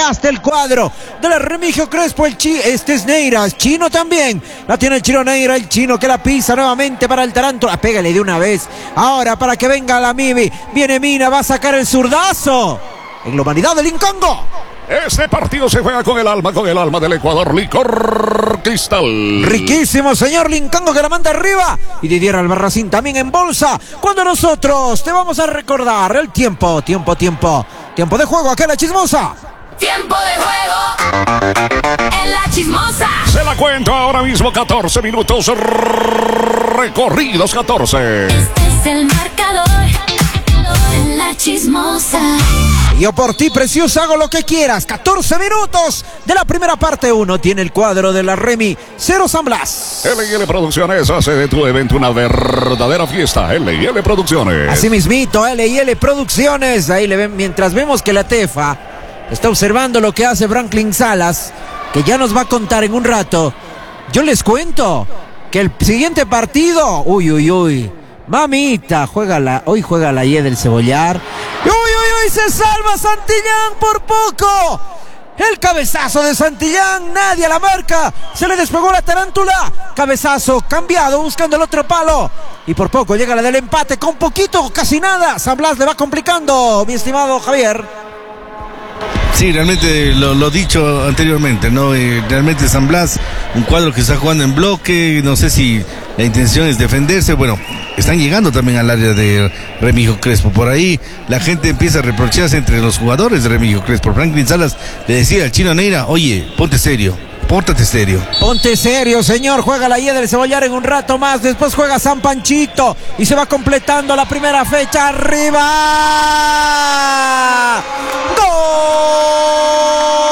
desgaste el cuadro de la Remigio Crespo. Este es Neira, Chino también. La tiene el Chino Neira, el Chino que la pisa nuevamente para el Tarántula. Pégale de una vez. Ahora para que venga la Mibi. Viene Mina, va a sacar el zurdazo. En la humanidad del Incongo. Este partido se juega con el alma del Ecuador. Licor Cristal. Riquísimo, señor Lincango, que la manda arriba. Y Didier Albarracín también en bolsa. Cuando nosotros te vamos a recordar el tiempo de juego acá en La Chismosa. Tiempo de juego en La Chismosa. Se la cuento ahora mismo, 14 minutos recorridos, 14. Este es el marcador en La Chismosa. Yo por ti, preciosa, hago lo que quieras. 14 minutos de la primera parte. 1 tiene el cuadro de la Remy, 0 San Blas. L&L Producciones hace de tu evento una verdadera fiesta. L&L Producciones. Así mismito, L&L Producciones. Ahí le ven, mientras vemos que la Tefa está observando lo que hace Franklin Salas, que ya nos va a contar en un rato. Yo les cuento que el siguiente partido, uy, mamita, hoy juega la Y del Cebollar. Uy, se salva Santillán por poco. El cabezazo de Santillán, nadie a la marca. Se le despegó la tarántula. Cabezazo cambiado, buscando el otro palo. Y por poco llega la del empate, con poquito, casi nada. San Blas le va complicando, mi estimado Javier. Sí, realmente lo dicho anteriormente, ¿no? Realmente San Blas, un cuadro que está jugando en bloque, no sé si la intención es defenderse. Bueno, están llegando también al área de Remigio Crespo. Por ahí la gente empieza a reprocharse entre los jugadores de Remigio Crespo. Franklin Salas le decía al Chino Neira, oye, ponte serio. Pórtate serio. Ponte serio, señor. Juega la Y del Cebollar en un rato más. Después juega San Panchito. Y se va completando la primera fecha. ¡Arriba! ¡Gol!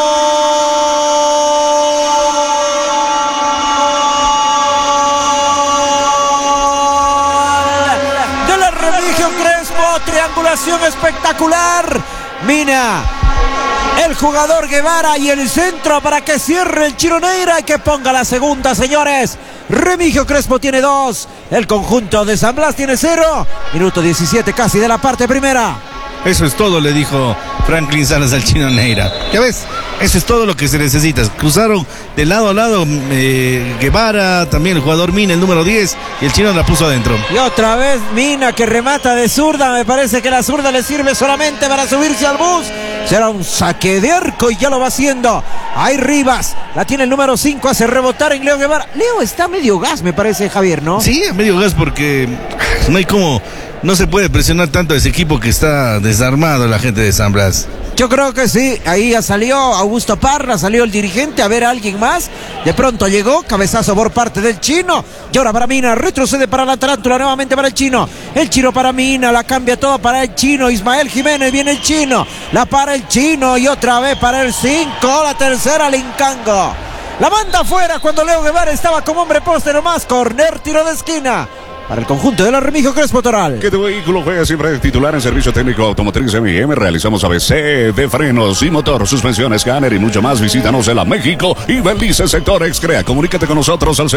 De la Remigio Crespo. Triangulación espectacular. Mina. El jugador Guevara y el centro para que cierre el Chino Neira y que ponga la segunda, señores. Remigio Crespo tiene 2. El conjunto de San Blas tiene 0. Minuto 17 casi de la parte primera. Eso es todo, le dijo Franklin Salas al Chino Neira. Ya ves, eso es todo lo que se necesita. Cruzaron de lado a lado Guevara, también el jugador Mina, el número 10, y el Chino la puso adentro. Y otra vez Mina, que remata de zurda. Me parece que la zurda le sirve solamente para subirse al bus. Será un saque de arco y ya lo va haciendo. Ahí Rivas, la tiene el número 5, hace rebotar en Leo Guevara. Leo está medio gas, me parece, Javier, ¿no? Sí, medio gas porque no hay como... No se puede presionar tanto a ese equipo que está desarmado, la gente de San Blas. Yo creo que sí, ahí ya salió Augusto Parra, salió el dirigente a ver a alguien más. De pronto llegó, cabezazo por parte del Chino. Y ahora para Mina, retrocede para la tarántula, nuevamente para el Chino. El Chino para Mina, la cambia todo para el Chino. Ismael Jiménez, viene el Chino. La para el Chino y otra vez para el 5, la tercera Lincango. La manda afuera cuando Leo Guevara estaba como hombre poste nomás. Corner, tiro de esquina para el conjunto de la Remigio Crespo Toral. Que tu vehículo juegue siempre titular en servicio técnico automotriz M&M. Realizamos ABC de frenos y motor, suspensiones, escáner y mucho más. Visítanos en la México y Belice Sector Excrea. Comunícate con nosotros al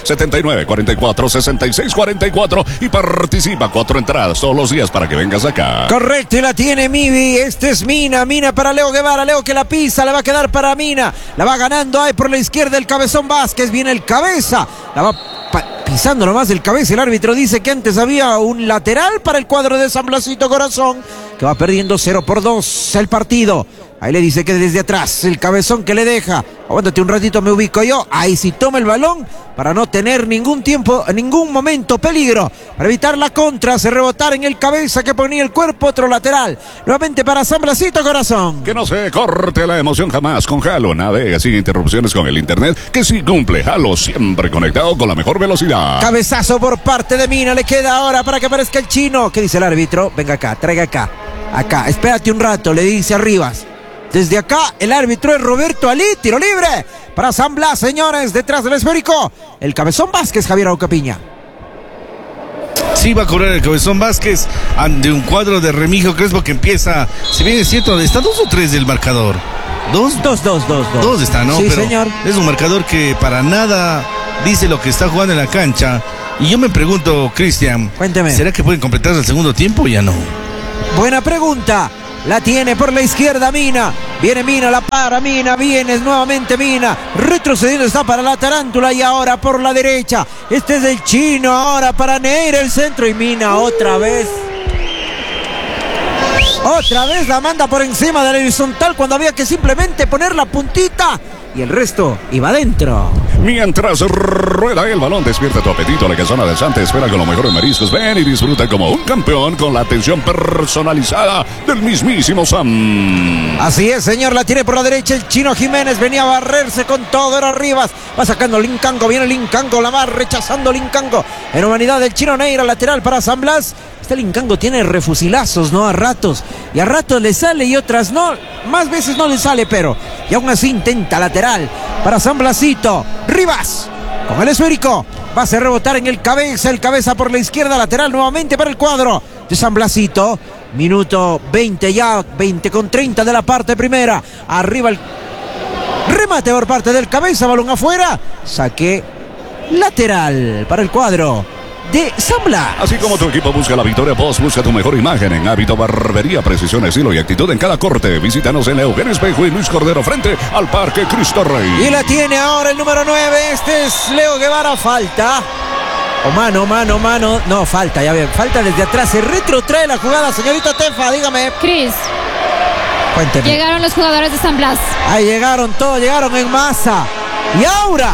09-79-44-66-44 y participa. 4 entradas todos los días para que vengas acá. Correcto, y la tiene Mibi. Este es Mina. Mina para Leo Guevara. Leo que la pisa, le va a quedar para Mina. La va ganando ahí por la izquierda el Cabezón Vázquez. Viene el Cabeza. La va pisando nomás el Cabeza. El árbitro dice que antes había un lateral para el cuadro de San Blasito Corazón, que va perdiendo 0-2 el partido. Ahí le dice que desde atrás el Cabezón que le deja. Aguántate un ratito, me ubico yo. Ahí sí toma el balón para no tener ningún tiempo, en ningún momento peligro. Para evitar la contra, hace rebotar en el Cabeza que ponía el cuerpo, otro lateral. Nuevamente para San Blasito Corazón. Que no se corte la emoción jamás con Halo. Navega sin interrupciones con el internet que sí cumple. Halo siempre conectado con la mejor velocidad. Cabezazo por parte de Mina. Le queda ahora para que aparezca el Chino. ¿Qué dice el árbitro? Venga acá, traiga acá. Acá, espérate un rato, le dice a Rivas. Desde acá, el árbitro es Roberto Ali. Tiro libre para San Blas, señores. Detrás del esférico, el Cabezón Vázquez, Javier Aucapiña. Sí, va a cobrar el Cabezón Vázquez ante un cuadro de Remigio Crespo que empieza, si bien es cierto, ¿está 2 o 3 del marcador? ¿2? 2. 2 está, ¿no? Sí, pero señor. Es un marcador que para nada dice lo que está jugando en la cancha. Y yo me pregunto, Cristian, cuénteme, ¿será que pueden completar el segundo tiempo o ya no? Buena pregunta. La tiene por la izquierda Mina. Viene Mina, la para Mina, viene nuevamente Mina. Retrocediendo está para la Tarántula y ahora por la derecha. Este es el chino, ahora para Neira el centro y Mina otra vez. Otra vez la manda por encima de la horizontal cuando había que simplemente poner la puntita y el resto iba adentro. Mientras rueda el balón, despierta tu apetito. La Casona del Sante espera con los mejores mariscos. Ven y disfruta como un campeón con la atención personalizada del mismísimo Sam. Así es, señor, la tiene por la derecha el Chino Jiménez, venía a barrerse con todo, era Rivas, va sacando Lincango, viene Lincango, la va rechazando Lincango. En humanidad del Chino Neira, lateral para San Blas. Este Lincango tiene refusilazos, ¿no? A ratos, y a ratos le sale y otras no, más veces no le sale, pero y aún así intenta lateral para San Blasito. Rivas con el esférico va a hacer rebotar en el cabeza por la izquierda, lateral nuevamente para el cuadro de San Blasito. Minuto 20 ya, 20:30 de la parte primera. Arriba el remate por parte del cabeza, balón afuera, saque lateral para el cuadro de San Blas. Así como tu equipo busca la victoria, vos busca tu mejor imagen en Hábito Barbería, precisión, estilo y actitud en cada corte. Visítanos en Eugenio Espejo y Luis Cordero frente al Parque Cristo Rey. Y la tiene ahora el número 9, este es Leo Guevara, falta. O mano, no, falta, ya ven, falta desde atrás, se retrotrae la jugada, señorita Tefa, dígame. Cris, Cuénteme. llegaron los jugadores de San Blas. Ahí llegaron todos, llegaron en masa. Y ahora,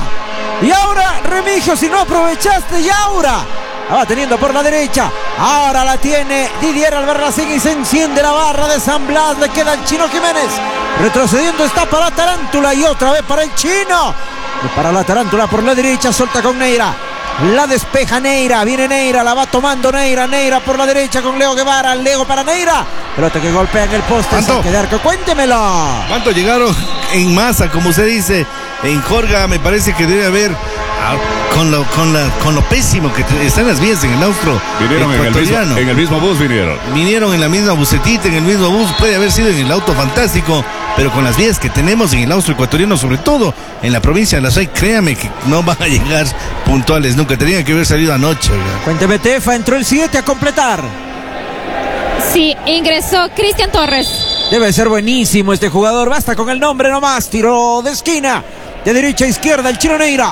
Remigio, si no aprovechaste, y ahora la va teniendo por la derecha. Ahora la tiene Didier Albarracín y se enciende la barra de San Blas. Le queda el Chino Jiménez. Retrocediendo está para Tarántula y otra vez para el Chino. Y para la Tarántula por la derecha, suelta con Neira. La despeja Neira, viene Neira, la va tomando Neira por la derecha con Leo Guevara, Leo para Neira, pelota que golpea en el poste, saque de arco, cuéntemelo. ¿Cuánto llegaron en masa, como usted dice, en Jorga? Me parece que debe haber, con lo pésimo que están las vías en el austro Vinieron en el mismo bus, vinieron en la misma bucetita, en el mismo bus, puede haber sido en el auto fantástico, pero con las vías que tenemos en el austro ecuatoriano, sobre todo en la provincia de La Suay, créame que no van a llegar puntuales nunca, tenían que haber salido anoche. Cuénteme, Tefa, entró el 7 a completar. Sí, ingresó Cristian Torres. Debe ser buenísimo este jugador, basta con el nombre nomás, tiro de esquina, de derecha a izquierda, el Chino Neira.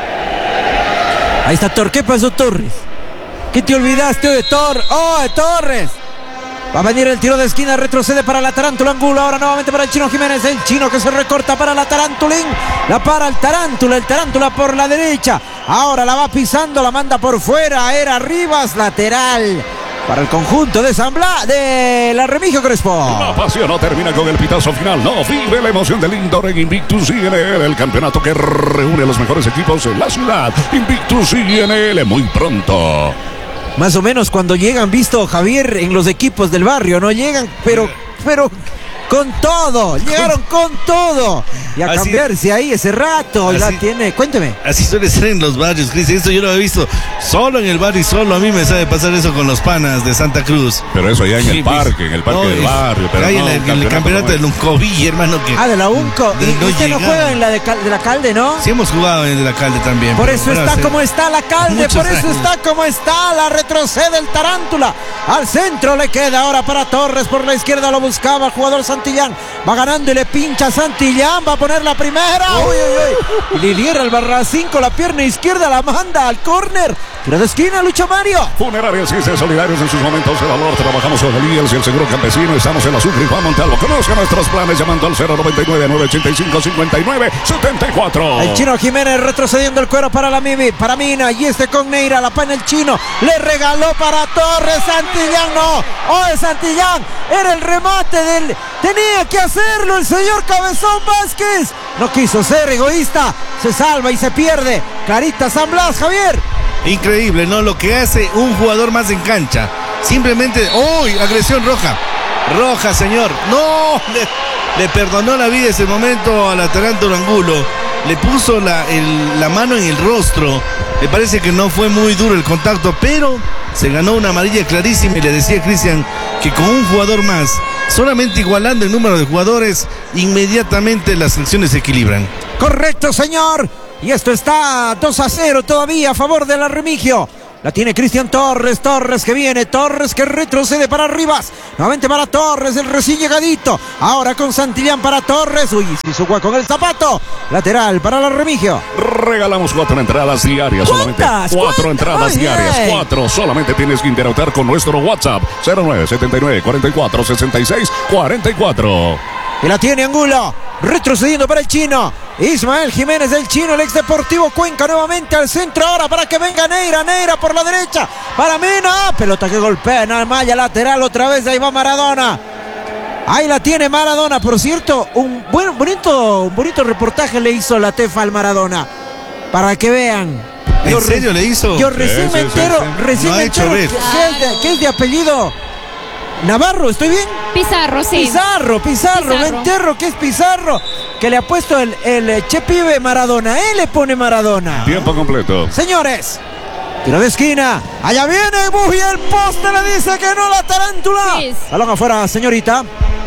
Ahí está Torres, ¿qué pasó, Torres? ¿Qué te olvidaste de Torres? ¡Oh, de Torres! Va a venir el tiro de esquina, retrocede para la Tarántula, Angulo, ahora nuevamente para el Chino Jiménez, el Chino que se recorta para la Tarántulín, la para el Tarántula por la derecha, ahora la va pisando, la manda por fuera, era Rivas, lateral para el conjunto de San Blas, de la Remigio Crespo. La pasión no termina con el pitazo final, no, vive la emoción del Indoor en Invictus INL, el campeonato que reúne a los mejores equipos en la ciudad. Invictus INL, muy pronto. Más o menos cuando llegan, visto Javier, en los equipos del barrio, no llegan, pero con todo, llegaron con todo. Y a así, cambiarse ahí ese rato, así, la tiene, cuénteme. Así suele ser en los barrios, Cris, esto yo lo he visto solo en el barrio y solo a mí me sabe pasar eso con los panas de Santa Cruz. Pero eso ya en el parque del barrio. Pero hay en el campeonato de Luncoví, hermano. Que de la UNCO. ¿Y usted no juega en la de la Calde, no? Sí, hemos jugado en la Calde también. Por eso está como está la Calde, por eso está como está, la retrocede el Tarántula. Al centro le queda ahora para Torres, por la izquierda lo buscaba el jugador Santillán. Va ganando y le pincha Santillán, va a poner la primera. Y Didier Albarracín con la pierna izquierda la manda al córner. Tiro de esquina, Lucho Mario. Funerarias y solidarios en sus momentos de dolor. Trabajamos con el IELS y el Seguro Campesino. Estamos en la Sucre y Juan Montalvo. Conozca nuestros planes llamando al 099-985-59-74. El Chino Jiménez retrocediendo el cuero para la Mibi, para Mina. Y este con Neira, la pana el Chino. Le regaló para Torres. Santillán no. Santillán. Era el remate del... Tenía que hacerlo el señor Cabezón Vázquez. No quiso ser egoísta. Se salva y se pierde. Clarita San Blas, Javier. Increíble, ¿no? Lo que hace un jugador más en cancha. Simplemente, ¡uy! Agresión roja. Roja, señor. No, le perdonó la vida ese momento a la Tarántula Angulo. Le puso la mano en el rostro. Me parece que no fue muy duro el contacto, pero se ganó una amarilla clarísima. Y le decía a Cristian que con un jugador más, solamente igualando el número de jugadores, inmediatamente las acciones se equilibran. Correcto, señor. Y esto está 2-0 todavía a favor de la Remigio. La tiene Cristian Torres. Torres que viene. Torres que retrocede para Rivas. Nuevamente para Torres, el recién llegadito. Ahora con Santillán para Torres. Uy, se hizo con el zapato. Lateral para la Remigio. Regalamos 4 entradas diarias. Solamente 4 entradas diarias. 4. Solamente tienes que interactuar con nuestro WhatsApp. 0979 44 66 44. Y la tiene Angulo. Retrocediendo para el chino. Ismael Jiménez del chino, el ex Deportivo Cuenca, nuevamente al centro ahora para que venga Neira. Neira por la derecha para Mena. Pelota que golpea en la malla lateral otra vez. Ahí va Maradona. Ahí la tiene Maradona. Por cierto, un bonito reportaje le hizo la Tefa al Maradona. Para que vean. ¿En serio le hizo? Yo recién me entero. Recién me entero que es de apellido Navarro, ¿estoy bien? Pizarro, sí. Pizarro. Me entero que es Pizarro, que le ha puesto el Che Pibe Maradona. Él le pone Maradona. Tiempo completo. Señores, tiro de esquina. Allá viene Buji, el poste le dice que no, la tarántula. Sí. Balón afuera, señorita.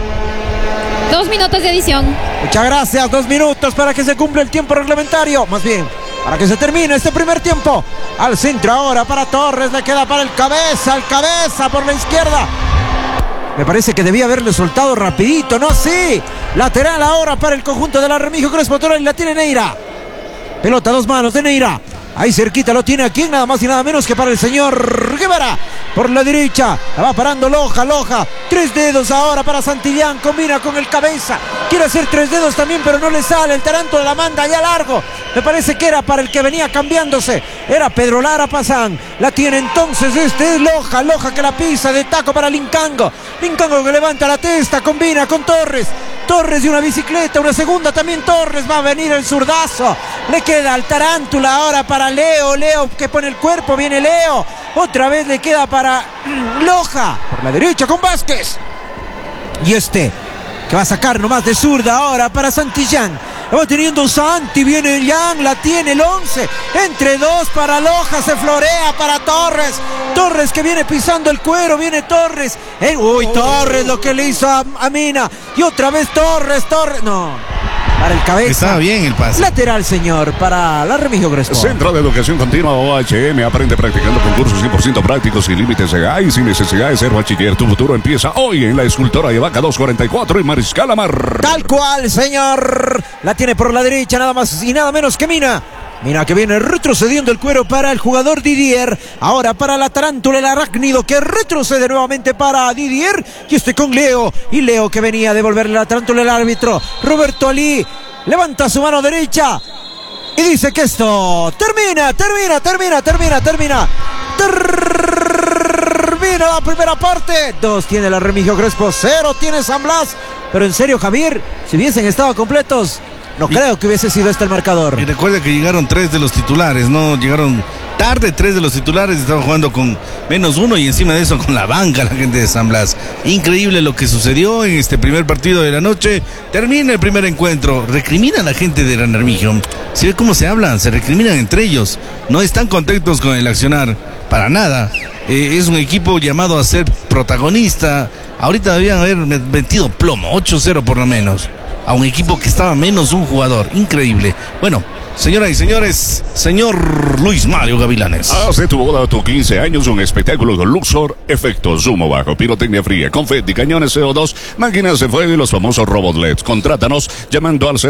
2 minutos de edición. Muchas gracias, 2 minutos para que se cumpla el tiempo reglamentario. Más bien, para que se termine este primer tiempo. Al centro ahora para Torres, le queda para el cabeza por la izquierda. Me parece que debía haberle soltado rapidito, ¿no? Sí. Lateral ahora para el conjunto de la Remigio Crespo Toral. La tiene Neira. Pelota a 2 manos de Neira. Ahí cerquita lo tiene aquí, nada más y nada menos que para el señor Guevara. Por la derecha, la va parando Loja. 3 dedos ahora para Santillán, combina con el cabeza. Quiere hacer 3 dedos también, pero no le sale. El taranto la manda allá largo. Me parece que era para el que venía cambiándose. Era Pedro Lara Pazán. La tiene entonces, este es Loja que la pisa de taco para Lincango. Lincango que levanta la testa, combina con Torres. Torres de una bicicleta, una segunda también Torres, va a venir el zurdazo. Le queda al tarántula ahora para Leo que pone el cuerpo, viene Leo. Otra vez le queda para Loja, por la derecha con Vázquez. Y este, que va a sacar nomás de zurda ahora para Santillán. La va teniendo Santi, viene Yang, la tiene el 11. Entre 2 para Loja, se florea para Torres. Torres que viene pisando el cuero, viene Torres. Torres lo que le hizo a Mina. Y otra vez Torres. No. Para el cabeza. Estaba bien el pase. Lateral, señor, para la Remigio Crespo. Centro de Educación Continua OHM. Aprende practicando concursos 100% prácticos sin límites de edad y sin necesidad de ser bachiller. Tu futuro empieza hoy en la Escultora de Vaca 244 y Mariscal Amar. Tal cual, señor. La tiene por la derecha, nada más y nada menos que Mina. Mina que viene retrocediendo el cuero para el jugador Didier. Ahora para la tarántula, el arácnido que retrocede nuevamente para Didier. Y este con Leo. Y Leo que venía a devolverle la tarántula al árbitro. Roberto Ali levanta su mano derecha. Y dice que esto termina la primera parte. 2 tiene la Remigio Crespo, 0 tiene San Blas. Pero en serio, Javier, si hubiesen estado completos, no creo que hubiese sido este el marcador. Y recuerda que llegaron 3 de los titulares, ¿no? Llegaron tarde 3 de los titulares, estaban jugando con -1 y encima de eso con la banca la gente de San Blas. Increíble lo que sucedió en este primer partido de la noche. Termina el primer encuentro. Recrimina a la gente de la Remigio. Si ve cómo se hablan, se recriminan entre ellos. No están contentos con el accionar, para nada. Es un equipo llamado a ser protagonista. Ahorita debían haber metido plomo, 8-0 por lo menos, a un equipo que estaba menos un jugador. Increíble. Bueno, señoras y señores, señor Luis Mario Gavilanes. Haz de tu boda o tus 15 años un espectáculo con Luxor, efectos humo bajo, pirotecnia fría, confeti, cañones CO2, máquinas de fuego y los famosos robot LEDs. Contrátanos llamando al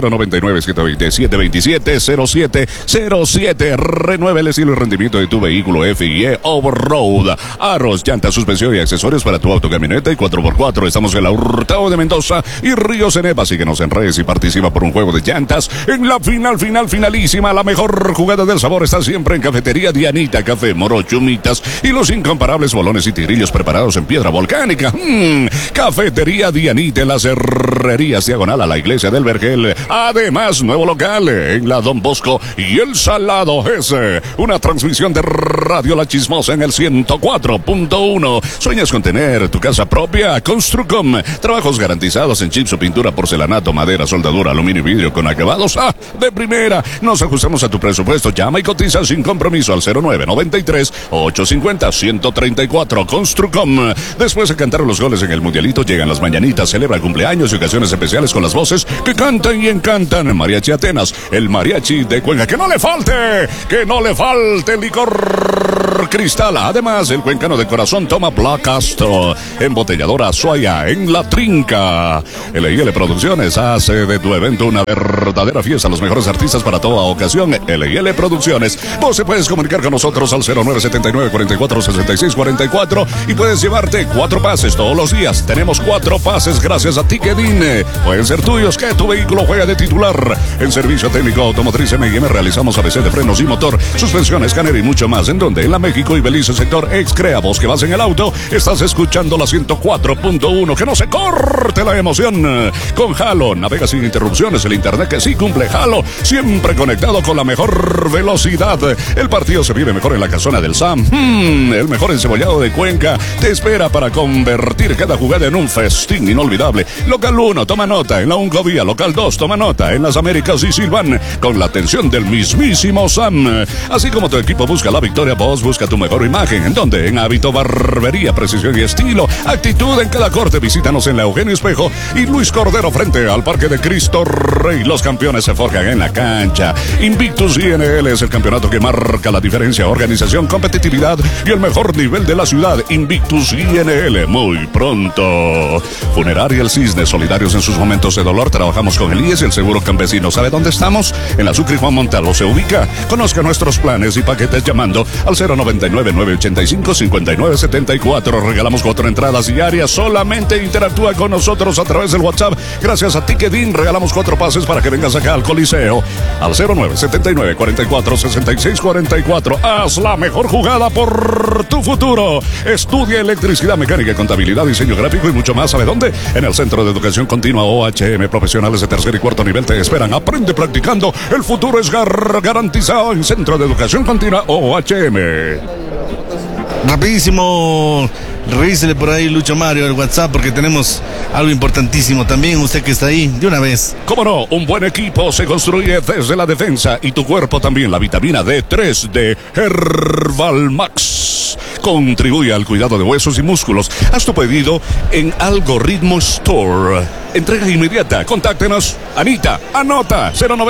099-720-727-0707. Renueve el estilo y rendimiento de tu vehículo FIE Off-Road. Aros, llantas, suspensión y accesorios para tu auto, camioneta y 4x4. Estamos en la Hurtado de Mendoza y Río Cenepa. Síguenos en redes y participa por un juego de llantas en la finalísima. La mejor jugada del sabor está siempre en Cafetería Dianita. Café, moro, chumitas y los incomparables bolones y tigrillos preparados en piedra volcánica. Cafetería Dianita en las Herrerías, diagonal a la iglesia del Vergel. Además, nuevo local en la Don Bosco y El Salado. Es una transmisión de Radio La Chismosa en el 104.1. ¿Sueñas con tener tu casa propia? Construcom. Trabajos garantizados en chipso, pintura, porcelanato, madera, soldadura, aluminio y vidrio con acabados de primera. Nos ajustamos a tu presupuesto. Llama y cotiza sin compromiso al 0993-850-134. Construcom. Después de cantar los goles en el Mundialito, llegan las mañanitas, celebra cumpleaños y ocasiones especiales con las voces que cantan y encantan. Mariachi Atenas, el mariachi de Cuenca. ¡Que no le falte! ¡Que no le falte licor Cristal! Además, el cuencano de corazón toma Black Castro. Embotelladora Suaya en La Trinca. LIL Producciones hace de tu evento una verdadera fiesta. Los mejores artistas para toda ocasión. LIL Producciones. Vos te puedes comunicar con nosotros al 0979-44-66-44 y puedes llevarte 4 pases todos los días. Tenemos 4 pases gracias a Ticketin. Pueden ser tuyos, que tu vehículo juega de titular. En servicio técnico automotriz M&M realizamos ABC de frenos y motor, suspensión, escáner y mucho más. ¿En donde? En la México y Belice sector Excrea. Vos que vas en el auto, estás escuchando la 104.1. Que no se corte la emoción. Con Halo, navega sin interrupciones. El internet que sí cumple. Halo, siempre conectado con la mejor velocidad. El partido se vive mejor en la casona del Sam. El mejor encebollado de Cuenca te espera para convertir cada jugada en un festín inolvidable. Local 1, toma nota. En la Uncovía. Local 2, toma nota. En las Américas y Silván, con la atención del mismísimo Sam. Así como tu equipo busca la victoria, vos busca tu mejor imagen. ¿En dónde? En Hábito Barbería, precisión y estilo. Actitud en cada corte. Visítanos en la Eugenio Espejo y Luis Cordero frente al Parque de Cristo Rey. Los campeones se forjan en la cancha. Invictus INL es el campeonato que marca la diferencia. Organización, competitividad y el mejor nivel de la ciudad. Invictus INL, muy pronto. Funeraria El Cisne, solidarios en sus momentos de dolor. Trabajamos con el IES y el Seguro Campesino. ¿Sabe dónde estamos? En la Sucre Juan Montalvo se ubica. Conozca nuestros planes y paquetes llamando al 099-985-5974. Regalamos 4 entradas diarias. Solamente interactúa con nosotros a través del WhatsApp. Gracias a Ticketin regalamos 4 pases para que vengas acá al Coliseo. Al 0979-44-66-44. Haz la mejor jugada por tu futuro. Estudia electricidad, mecánica, contabilidad, diseño gráfico y mucho más. ¿Sabe dónde? En el Centro de Educación Continua OHM. Profesionales de tercer y cuarto nivel te esperan. Aprende practicando. El futuro es garantizado en Centro de Educación Continua OHM. Rapidísimo, revísele por ahí, Lucho Mario, el WhatsApp, porque tenemos algo importantísimo también. Usted que está ahí, de una vez. ¿Cómo no? Un buen equipo se construye desde la defensa y tu cuerpo también. La vitamina D3 de Herbal Max contribuye al cuidado de huesos y músculos. Haz tu pedido en Algoritmo Store. Entrega inmediata. Contáctenos. Anita, anota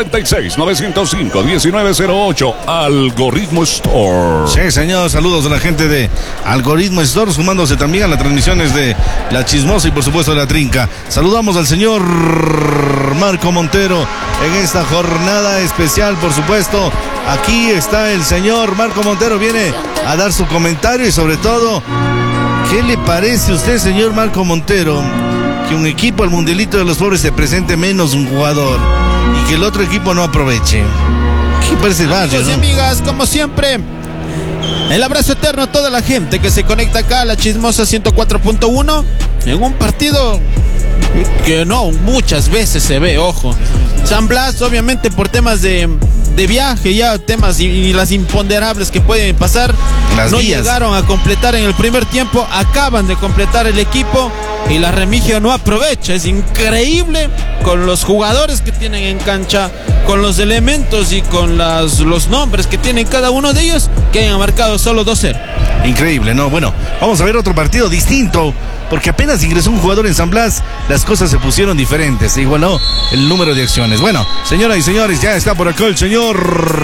096-905-1908. Algoritmo Store. Sí, señor. Saludos a la gente de Algoritmo Store, sumándose también a las transmisiones de La Chismosa y por supuesto de La Trinca. Saludamos al señor Marco Montero en esta jornada especial, por supuesto. Aquí está el señor Marco Montero, viene a dar su comentario y sobre todo, ¿qué le parece a usted, señor Marco Montero, que un equipo al Mundialito de los Pobres se presente menos un jugador y que el otro equipo no aproveche? ¿Qué parece el barrio, Amigos y amigas, como siempre, el abrazo eterno a toda la gente que se conecta acá a La Chismosa 104.1 en un partido que no muchas veces se ve, ojo. San Blas, obviamente por temas de viaje, ya temas y las imponderables que pueden pasar, las no vías. llegaron a completar en el primer tiempo, acaban de completar el equipo y la Remigio no aprovecha. Es increíble con los jugadores que tienen en cancha, con los elementos y con los nombres que tienen cada uno de ellos, que hayan marcado solo 2-0. Increíble, ¿no? Bueno, vamos a ver otro partido distinto, porque apenas ingresó un jugador en San Blas, las cosas se pusieron diferentes, se igualó el número de acciones. Bueno, señoras y señores, ya está por acá el señor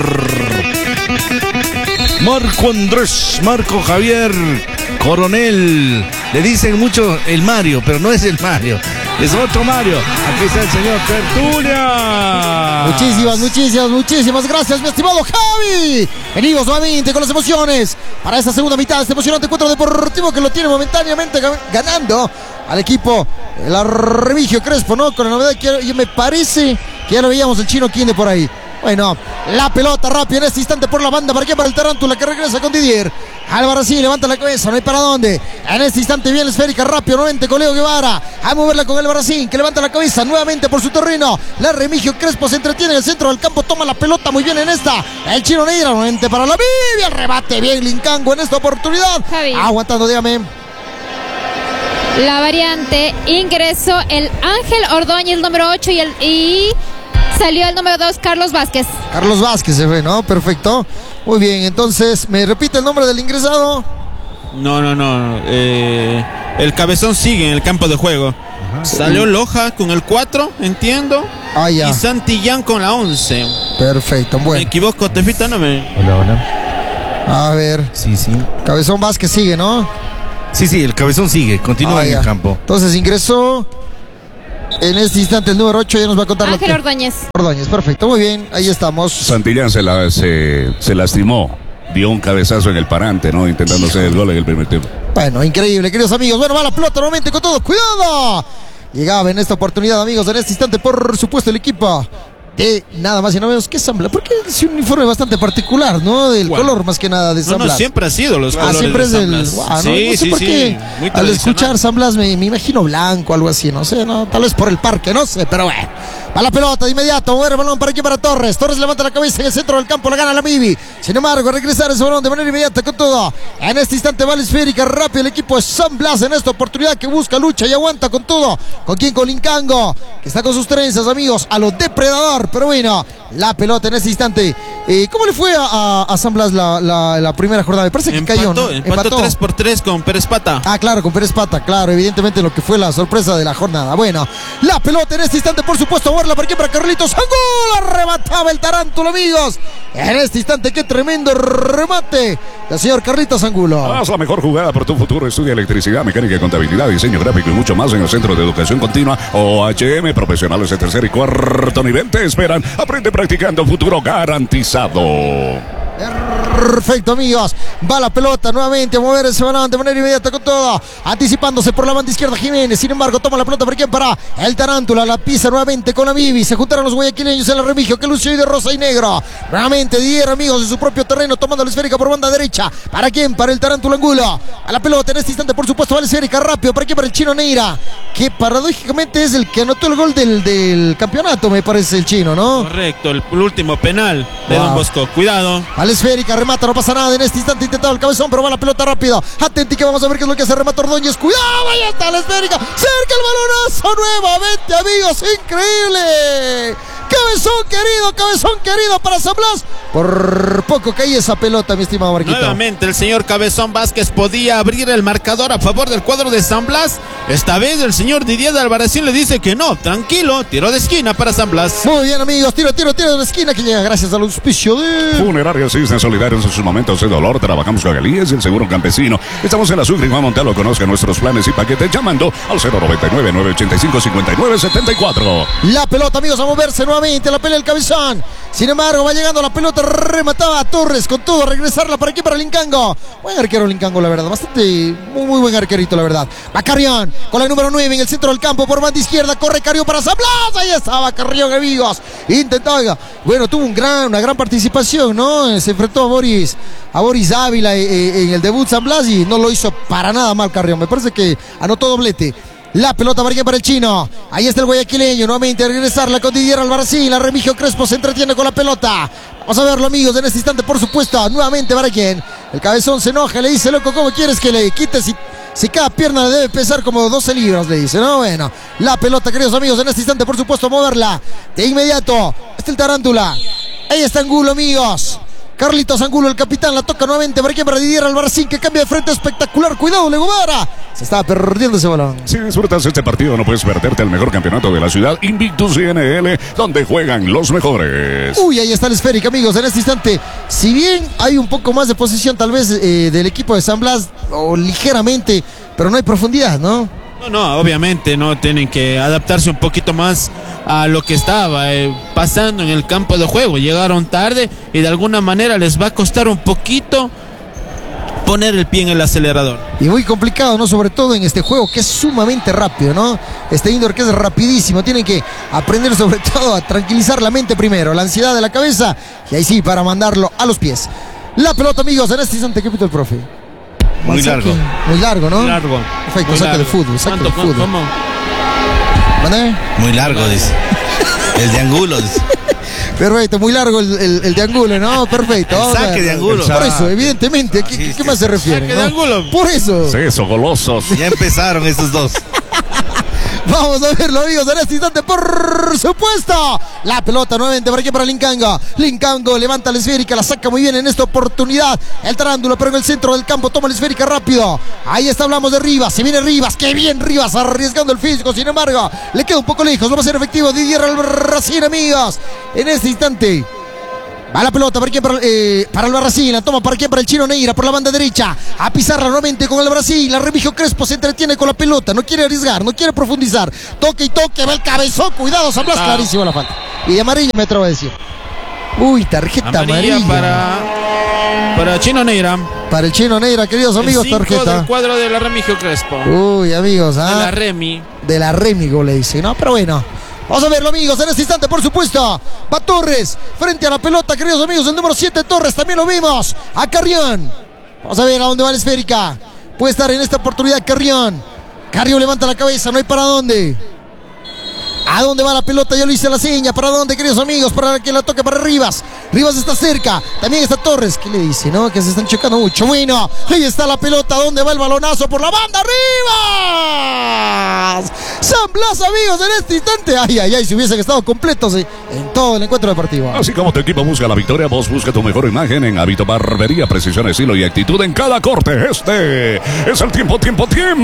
Marco Javier Coronel. Le dicen mucho el Mario, pero no es el Mario, es otro Mario. Aquí está el señor Tertulia. Muchísimas gracias, mi estimado Javi. Venimos nuevamente con las emociones para esta segunda mitad de este emocionante encuentro deportivo que lo tiene momentáneamente ganando al equipo la Remigio Crespo, ¿no? Con la novedad que me parece que ya lo veíamos el Chino Quinde por ahí. Bueno, la pelota rápida en este instante por la banda. ¿Para qué? Para el Tarántula que regresa con Didier. Álvaro sí, levanta la cabeza, no hay para dónde. En este instante viene esférica rápido nuevamente con Leo Guevara. A moverla con el Barracín que levanta la cabeza nuevamente por su terreno. La Remigio Crespo se entretiene en el centro del campo. Toma la pelota muy bien en esta. El Chino Neira nuevamente para la Biblia. Rebate bien Lincango en esta oportunidad. Javi. Aguantando, dígame. La variante ingresó el Ángel Ordóñez, número 8, y Salió el número 2, Carlos Vázquez. Carlos Vázquez se fue, ¿no? Perfecto. Muy bien, entonces, ¿me repite el nombre del ingresado? No. El Cabezón sigue en el campo de juego. Salió Loja con el 4, entiendo. Ya. Y Santillán con la 11. Perfecto, ¿Me bueno. equivoco, Tefita? No me... A ver. Sí. Cabezón Vázquez sigue, ¿no? Sí, el Cabezón sigue, continúa en ya. el campo. Entonces ingresó en este instante el número 8, ya nos va a contar Ángel Ordóñez. Ordóñez, perfecto, muy bien, ahí estamos. Santillán se lastimó. Dio un cabezazo en el parante, ¿no? Intentando hacer el gol en el primer tiempo. Bueno, increíble, queridos amigos. Bueno, va la pelota nuevamente con todo. ¡Cuidado! Llegaba en esta oportunidad, amigos, en este instante, por supuesto, el equipo de nada más y nada menos que San Blas. Porque es un uniforme bastante particular, ¿no? Del color más que nada de San Blas. siempre ha sido los colores siempre es de San del... Blas. no sé por qué. Muy Al tradicional. escuchar San Blas me imagino blanco, algo así, no sé, no, tal vez por el parque, no sé, pero bueno. Va la pelota de inmediato, mover el balón para aquí para Torres. Torres levanta la cabeza en el centro del campo, la gana la Mibi. Sin embargo, a regresar ese balón de manera inmediata con todo. En este instante va la esférica rápido el equipo de San Blas en esta oportunidad que busca, lucha y aguanta con todo. ¿Con quién? Con Lincango, que está con sus trenzas, amigos, a los depredador. Pero bueno, la pelota en este instante. ¿Cómo le fue a San Blas la primera jornada? Me parece que cayó, ¿no? Empató 3-3 con Pérez Pata. Claro, con Pérez Pata, claro, evidentemente lo que fue la sorpresa de la jornada. Bueno, la pelota en este instante, por supuesto, a moverla para aquí, para Carlitos Angulo, arrebataba el tarántula, amigos. En este instante, qué tremendo remate del señor Carlitos Angulo. Haz la mejor jugada por tu futuro. Estudia electricidad, mecánica, contabilidad, diseño gráfico y mucho más en el Centro de Educación Continua OHM. Profesionales de tercer y cuarto nivel te esperan. Aprende practicando, futuro garantizado. Perfecto, amigos. Va la pelota nuevamente a mover ese balón de manera inmediata con todo. Anticipándose por la banda izquierda Jiménez. Sin embargo, toma la pelota para quién, para el Tarántula. La pisa nuevamente con la Bibi. Se juntaron los guayaquileños en la Remigio, que lució de rosa y negro. Nuevamente Dier, amigos, en su propio terreno, tomando la esférica por banda derecha. ¿Para quién? Para el Tarántula Angulo. A la pelota en este instante, por supuesto, va la esférica rápido. ¿Para quién? Para el Chino Neira, que paradójicamente es el que anotó el gol del campeonato, me parece, el chino, ¿no? Correcto, el último penal de Don Bosco. Cuidado. A la esférica, remata, no pasa nada. En este instante intentado el cabezón, pero va la pelota rápido. Atenti que vamos a ver qué es lo que hace. Remata Ordóñez. Cuidado, ahí está la esférica. Cerca el balonazo nuevamente, amigos. Increíble. Cabezón querido para San Blas. Por poco cae esa pelota, mi estimado Marquito. Nuevamente el señor Cabezón Vázquez podía abrir el marcador a favor del cuadro de San Blas. Esta vez el señor Didier de Albarracín le dice que no, tranquilo, tiro de esquina para San Blas. Muy bien, amigos, tiro de esquina que llega gracias al auspicio de Funeraria Cisne, solidarios en sus momentos de dolor. Trabajamos con Galías y el Seguro Campesino. Estamos en la Sucre y Juan Montalo. Conozca nuestros planes y paquetes llamando al 099-985-5974. La pelota, amigos, a moverse nuevamente. La pelea el cabezón. Sin embargo, va llegando la pelota. Remataba a Torres con todo. Regresarla para aquí, para Lincango. Buen arquero Lincango, la verdad. Bastante, muy buen arquerito, la verdad. Va Carrión con la número 9 en el centro del campo. Por banda izquierda. Corre Carrión para San Blas. Ahí estaba Carrión, amigos. Intentaba. Bueno, tuvo una gran participación, ¿no? Se enfrentó a Boris Ávila en el debut San Blas y no lo hizo para nada mal Carrión. Me parece que anotó doblete. La pelota para el chino. Ahí está el guayaquileño. Nuevamente a regresarla con Didier Albarracín. La Remigio Crespo se entretiene con la pelota. Vamos a verlo, amigos, en este instante, por supuesto. Nuevamente para quien. El cabezón se enoja, le dice, loco, ¿cómo quieres que le quites? Si cada pierna debe pesar como 12 libras, le dice, ¿no? Bueno, la pelota, queridos amigos, en este instante, por supuesto, a moverla. De inmediato. Está el Tarántula. Ahí está Angulo, amigos. Carlitos Angulo, el capitán, la toca nuevamente para Didier Albarracín, que cambia de frente espectacular. Cuidado, Legumara. Se estaba perdiendo ese balón. Si disfrutas este partido, no puedes perderte el mejor campeonato de la ciudad, Invictus INL, donde juegan los mejores. Uy, ahí está la esférica, amigos, en este instante. Si bien hay un poco más de posesión, tal vez, del equipo de San Blas, o ligeramente, pero no hay profundidad, ¿no? No, obviamente no tienen que adaptarse un poquito más a lo que estaba pasando en el campo de juego. Llegaron tarde y de alguna manera les va a costar un poquito poner el pie en el acelerador. Y muy complicado, ¿no? Sobre todo en este juego que es sumamente rápido, ¿no? Este indoor que es rapidísimo. Tienen que aprender sobre todo a tranquilizar la mente primero, la ansiedad de la cabeza y ahí sí, para mandarlo a los pies. La pelota, amigos, en este instante, ¿qué pito el profe? Muy largo. Muy largo, ¿no? Largo. Perfecto, saque de fútbol, saque de fútbol. ¿Cómo? ¿Vale? Muy largo, dice. El de Angulo, dice. Perfecto, muy largo el de Angulo, ¿no? Perfecto. El saque de Angulo. Por eso, evidentemente, ¿qué más se refiere? Saque de Angulo. Por eso. Eso, golosos. Ya empezaron estos dos. Vamos a verlo, amigos, en este instante, por supuesto. La pelota nuevamente para aquí, para Lincango. Lincango levanta la esférica, la saca muy bien en esta oportunidad. El Tarántula, pero en el centro del campo toma la esférica rápido. Ahí está, hablamos de Rivas. Se viene Rivas, qué bien Rivas, arriesgando el físico. Sin embargo, le queda un poco lejos. Va a ser efectivo Didier Albarracín, amigos. En este instante va la pelota, ¿para quién? Para el Barracín, la toma, ¿para quién? Para el Chino Neira, por la banda derecha, a pisarla nuevamente con el Brasil, la Remigio Crespo se entretiene con la pelota, no quiere arriesgar, no quiere profundizar, toque y toque, va el cabezón, cuidado, San Blas, clarísimo la falta, y de amarilla me atrevo a decir. Uy, tarjeta amarilla. Para Chino Neira. Para el Chino Neira, queridos amigos, tarjeta. Del cuadro de la Remigio Crespo. Uy, amigos, de la Remi. De la Remi, le dice, ¿no? Pero bueno. Vamos a verlo, amigos, en este instante, por supuesto. Va Torres frente a la pelota, queridos amigos. El número 7, Torres, también lo vimos. A Carrión. Vamos a ver a dónde va la esférica. Puede estar en esta oportunidad Carrión. Carrión levanta la cabeza, no hay para dónde. ¿A dónde va la pelota? Yo le hice la seña. ¿Para dónde, queridos amigos? Para que la toque para Rivas. Rivas está cerca. También está Torres. ¿Qué le dice, no? Que se están chocando mucho. Bueno, ahí está la pelota. ¿Dónde va el balonazo? Por la banda. ¡Rivas! San Blas, amigos, en este instante. Ay, ay, ay, si hubiesen estado completos en todo el encuentro deportivo. Así como tu equipo busca la victoria, vos busca tu mejor imagen en Hábito Barbería, precisión, estilo y actitud en cada corte. Este es el tiempo de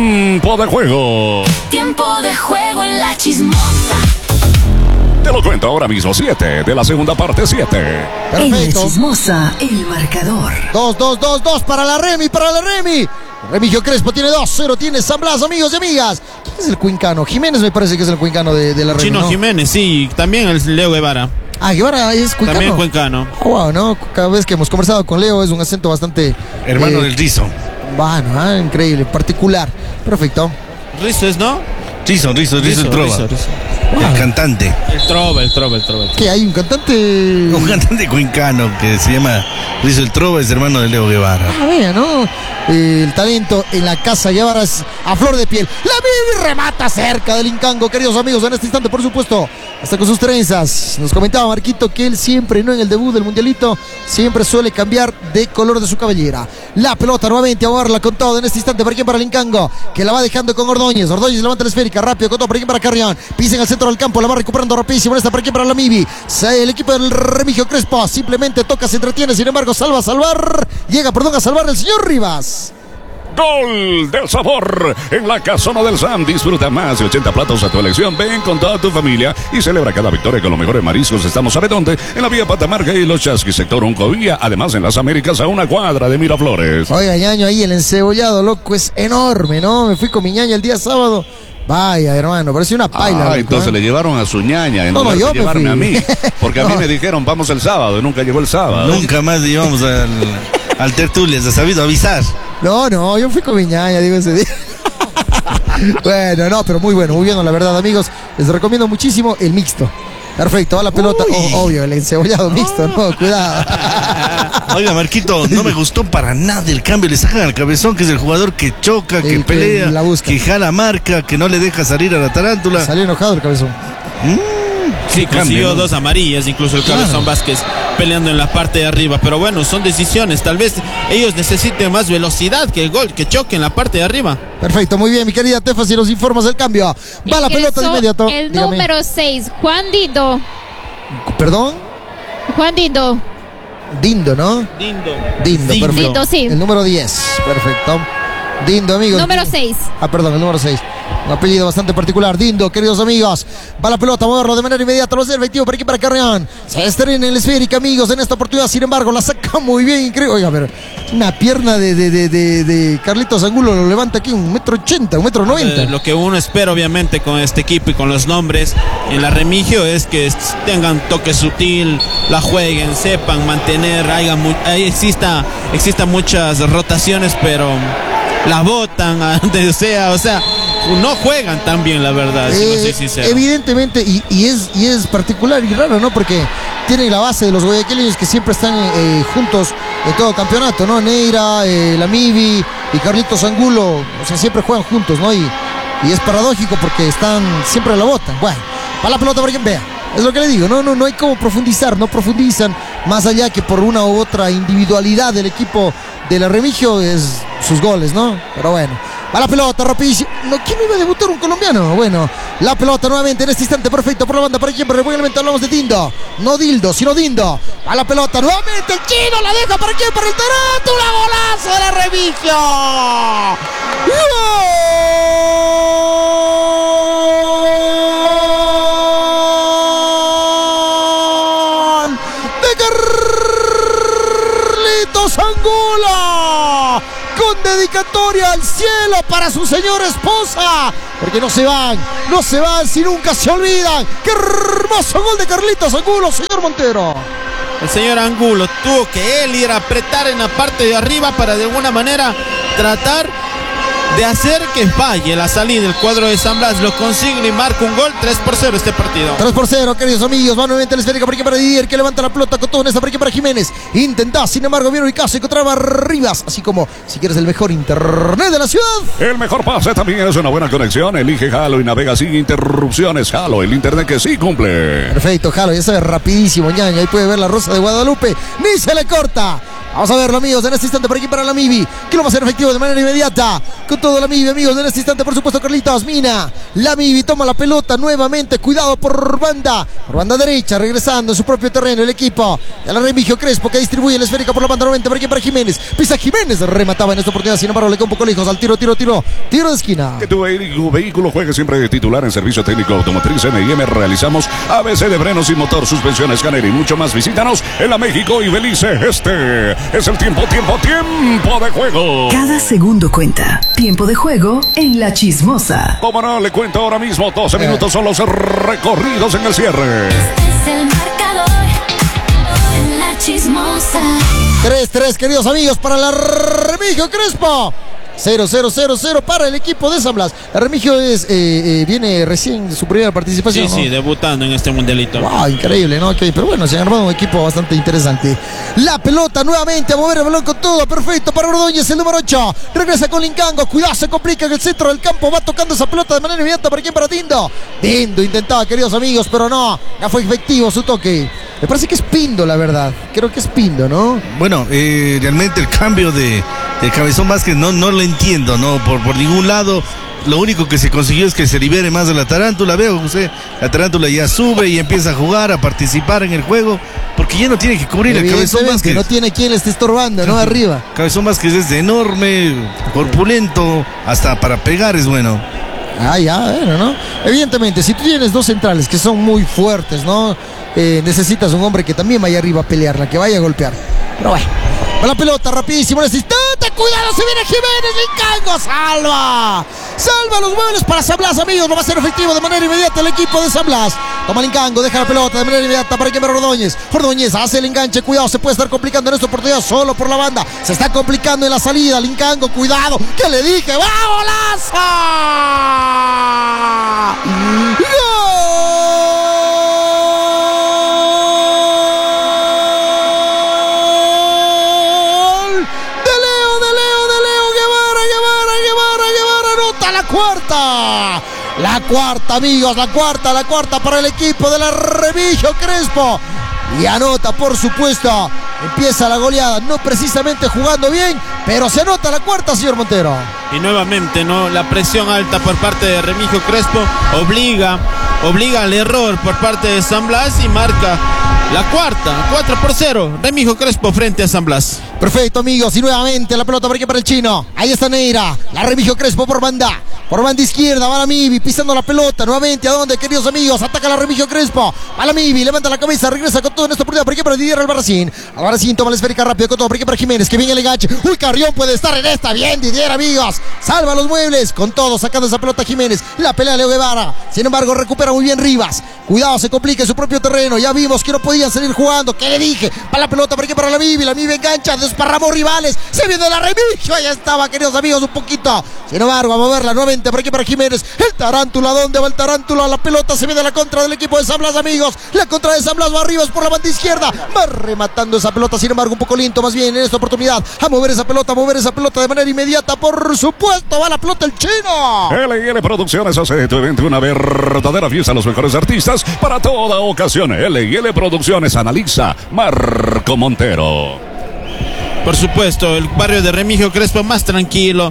juego. Tiempo de juego en la chismosa. Te lo cuento ahora mismo, 7 de la segunda parte, 7. Perfecto. En la chismosa, el marcador. 2 para la Remi, Remigio Crespo tiene 2-0, tiene San Blas, amigos y amigas. ¿Quién es el cuencano? Jiménez me parece que es el cuencano de la Remi, Chino, ¿no? Jiménez, sí, también el Leo Guevara. Ah, Guevara es cuencano. También cuencano. Wow, ¿no? Cada vez que hemos conversado con Leo es un acento bastante... Hermano del Rizo. Bueno, increíble, particular. Perfecto. Rizo es, ¿no? Rizo el Trova. Wow. El cantante. El Trova. ¿Qué hay? ¿Un cantante? Un cantante cuencano que se llama Rizo el Trova, es hermano de Leo Guevara. Ah, vea, ¿no? El talento en la casa Guevara es a flor de piel. La Bibi remata cerca del Lincango, queridos amigos, en este instante, por supuesto, hasta con sus trenzas. Nos comentaba Marquito que él siempre, no en el debut del mundialito, siempre suele cambiar de color de su cabellera. La pelota nuevamente a jugarla con todo en este instante. ¿Para quién? Para Lincango, que la va dejando con Ordóñez. Ordóñez levanta la esférica, rápido con todo. ¿Para quién? Para Carrión. Pisa en el centro del campo, la va recuperando rapidísimo. En esta, ¿para quién? Para la Mibi. El equipo del Remigio Crespo simplemente toca, se entretiene, sin embargo, llega a salvar el señor Rivas. Gol del sabor en la casona del Sam. Disfruta más de 80 platos a tu elección. Ven con toda tu familia y celebra cada victoria con los mejores mariscos. Estamos, ¿sabe dónde? En la vía Patamarca y Los Chasquis, sector Uncovía. Además, en las Américas, a una cuadra de Miraflores. Oiga, ñaño, ahí el encebollado, loco, es enorme, ¿no? Me fui con mi ñaña el día sábado. Vaya, hermano, parecía una paila. Entonces le llevaron a su ñaña en No, lugar yo de me llevarme fui. a mí. Porque a mí me dijeron, vamos el sábado, y nunca llegó el sábado. Nunca más llevamos al Tertulias, ha sabido avisar. No, yo fui con mi ñaña, digo ese día. Bueno, no, pero muy bueno, muy bien, la verdad, amigos. Les recomiendo muchísimo el mixto. Perfecto, va la pelota. Obvio, el encebollado mixto, no, cuidado. Oiga, Marquito, no me gustó para nada el cambio. Le sacan al Cabezón, que es el jugador que choca, que pelea, que jala marca, que no le deja salir a la tarántula. Salió enojado el Cabezón. Sí, consiguió 2 amarillas, incluso el Cabezón Vázquez peleando en la parte de arriba. Pero bueno, son decisiones. Tal vez ellos necesiten más velocidad que el gol, que choque en la parte de arriba. Perfecto, muy bien, mi querida Tefa, si nos informas del cambio. Va la pelota de inmediato. El Dígame. número 6, Juan Dindo. ¿Perdón? Juan Dindo. Dindo, ¿no? Dindo, perfecto. Dindo, sí. El número 10, perfecto. Dindo, amigos. Número 6. Perdón, el número 6. Un apellido bastante particular. Dindo, queridos amigos. Va la pelota, moverlo de manera inmediata. Lo hace efectivo para aquí, para Carrión. Se estrena en el esférica, amigos, en esta oportunidad. Sin embargo, la saca muy bien, increíble. Oiga, pero una pierna de Carlitos Angulo lo levanta aquí 1,80 m, 1,90 m. Lo que uno espera, obviamente, con este equipo y con los nombres en la Remigio es que tengan toque sutil, la jueguen, sepan mantener, exista muchas rotaciones, pero la botan a donde sea, o sea, no juegan tan bien, la verdad, si no soy sincero. Evidentemente, y es particular y raro, ¿no? Porque tienen la base de los guayaquileños que siempre están juntos en todo campeonato, ¿no? Neira, la Mibi y Carlitos Angulo, o sea, siempre juegan juntos, ¿no? Y es paradójico porque siempre la botan. Bueno, para la pelota para quien vea. Es lo que le digo, no hay cómo profundizar, no profundizan más allá que por una u otra individualidad del equipo de la Remigio es sus goles, ¿no? Pero bueno, Va la pelota, rapidísimo. No, ¿quién iba a debutar un colombiano? Bueno, la pelota nuevamente en este instante, perfecto por la banda. Para quien, probablemente hablamos de Dindo. No Dildo, sino Dindo. Va la pelota nuevamente, el chino la deja. ¿Para quién? Para el Tarántula. Golazo de la Remigio. ¡Gol! De Carlitos Angulo, con dedicatoria al cielo para su señora esposa, porque no se van si nunca se olvidan. ¡Qué hermoso gol de Carlitos Angulo, señor Montero! El señor Angulo tuvo que él ir a apretar en la parte de arriba para de alguna manera tratar de hacer que falle la salida del cuadro de San Blas. Lo consigue y marca un gol. 3-0 este partido. 3-0, queridos amigos. Va nuevamente la esférica por aquí para Didier, que levanta la pelota con todo en esta por aquí para Jiménez. Intenta, sin embargo, bien ubicado, se encontraba Rivas. Así como, si quieres el mejor internet de la ciudad, el mejor pase también es una buena conexión. Elige Halo y navega sin interrupciones. Halo, el internet que sí cumple. Perfecto, Halo, ya sabe, rapidísimo, ñaña. Ahí puede ver la Rosa de Guadalupe. Ni se le corta. Vamos a verlo, amigos, en este instante por aquí para la Mivi, que lo va a hacer efectivo de manera inmediata. Con todo la Mivi, amigos, en este instante, por supuesto, Carlitos Mina. La Mivi toma la pelota nuevamente. Cuidado por banda derecha, regresando en su propio terreno el equipo de la Remigio Crespo, que distribuye la esférica por la banda 90 por aquí para Jiménez. Pisa Jiménez, remataba en esta oportunidad, sin embargo, le queda un poco lejos al tiro de esquina. Que tu vehículo juegue siempre de titular en servicio técnico automotriz. M&M realizamos ABC de frenos y motor, suspensión, escáner y mucho más. Visítanos en la México y Belice. Este es el tiempo de juego. Cada segundo cuenta. Tiempo de juego en La Chismosa. Como no, le cuento ahora mismo, 12 minutos son los recorridos en el cierre. Este es el marcador en La Chismosa. 3-3, queridos amigos, para la Remigio Crespo. 0-0-0-0 para el equipo de San Blas. La Remigio viene recién de su primera participación. Sí, ¿no? Debutando en este mundialito. Wow, increíble, ¿no? Okay, pero bueno, se ha armado un equipo bastante interesante. La pelota nuevamente a mover el balón con todo. Perfecto para Ordóñez, el número 8. Regresa con Lincango. Cuidado, se complica en el centro del campo. Va tocando esa pelota de manera inmediata. ¿Para quién? Para Dindo. Dindo intentaba, queridos amigos, pero no fue efectivo su toque. Me parece que es Pindo, la verdad. Creo que es Pindo, ¿no? Bueno, realmente el cambio de Cabezón Vázquez no lo entiendo, ¿no? Por ningún lado. Lo único que se consiguió es que se libere más de la tarántula. Veo, José, la tarántula ya sube y empieza a jugar, a participar en el juego, porque ya no tiene que cubrir el Cabezón Vázquez. No tiene quien le esté estorbando, ¿no? Arriba. Cabezón Vázquez es enorme, corpulento, hasta para pegar es bueno. Bueno, ¿no? Evidentemente, si tú tienes dos centrales que son muy fuertes, ¿no? Necesitas un hombre que también vaya arriba a pelearla, que vaya a golpear. Pero bueno, la pelota rapidísimo en este instante. Cuidado, se viene Jiménez. Lincango salva los muebles para San Blas, amigos. Lo va a hacer efectivo de manera inmediata el equipo de San Blas. Toma Lincango, deja la pelota de manera inmediata para quemar Ordóñez. Ordóñez hace el enganche. Cuidado, se puede estar complicando en esta oportunidad solo por la banda. Se está complicando en la salida. Lincango, cuidado. ¿Qué le dije? ¡Va, golazo! La cuarta, amigos, la cuarta para el equipo de la Remigio Crespo. Y anota, por supuesto. Empieza la goleada, no precisamente jugando bien, pero se anota la cuarta, señor Montero. Y nuevamente, ¿no? La presión alta por parte de Remigio Crespo obliga al error por parte de San Blas y marca la cuarta, 4-0. Remigio Crespo frente a San Blas. Perfecto, amigos, y nuevamente la pelota para el chino. Ahí está Neira, la Remigio Crespo por banda izquierda, va la Mivi pisando la pelota. Nuevamente, ¿a dónde, queridos amigos? Ataca la Remigio Crespo, va la Mivi, levanta la cabeza, regresa con todo en esta oportunidad. ¿Por qué? Para Didier Albarracín. Albarracín toma la esférica rápido con todo. ¿Por qué? Para Jiménez, que viene el enganche. Uy, Carrión puede estar en esta. Bien, Didier, amigos. Salva los muebles, con todo, sacando esa pelota Jiménez. La pelea de Leo Guevara. Sin embargo, recupera muy bien Rivas. Cuidado, se complica en su propio terreno. Ya vimos que no podían salir jugando. ¿Qué le dije? Para la pelota, ¿por qué? Para la Mivi engancha, desparramó rivales. Se viene la Remigio. Ya estaba, queridos amigos, un poquito. Sin embargo, a moverla nuevamente. ¿Por qué? Para Jiménez. El Tarántula, ¿dónde va el Tarántula? La pelota se viene a la contra del equipo de San Blas, amigos. La contra de San Blas va Rivas por la banda izquierda. Va rematando esa pelota, sin embargo, un poco lento más bien en esta oportunidad. A mover esa pelota de manera inmediata, por supuesto. Va la pelota el chino. LL Producciones hace de tu evento una verdadera fiesta. Los mejores artistas para toda ocasión. LL Producciones analiza Marco Montero. Por supuesto, el barrio de Remigio Crespo más tranquilo.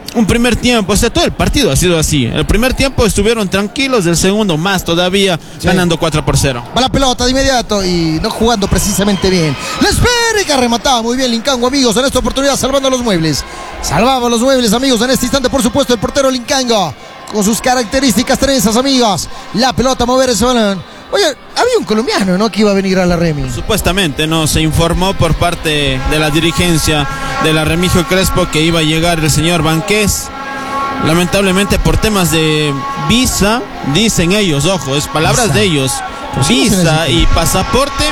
un primer tiempo, o sea, todo el partido ha sido así. El primer tiempo estuvieron tranquilos, el segundo más todavía, ganando 4-0. Va la pelota de inmediato y no jugando precisamente bien. La espera que remataba muy bien Lincango, amigos, en esta oportunidad salvando los muebles. Salvaba los muebles, amigos, en este instante, por supuesto, el portero Lincango, con sus características trenzas, amigos. La pelota a mover ese balón. Oye, había un colombiano, ¿no?, que iba a venir a la Remi. Supuestamente, ¿no? Se informó por parte de la dirigencia de la Remigio Crespo que iba a llegar el señor Banqués. Lamentablemente por temas de visa, dicen ellos, ojo, es palabras de ellos, visa y pasaporte